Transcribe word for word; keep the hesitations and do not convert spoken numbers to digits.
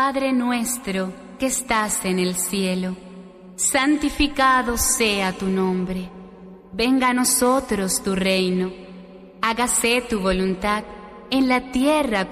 Padre nuestro que estás en el cielo, santificado sea tu nombre. Venga a nosotros tu reino. Hágase tu voluntad en la tierra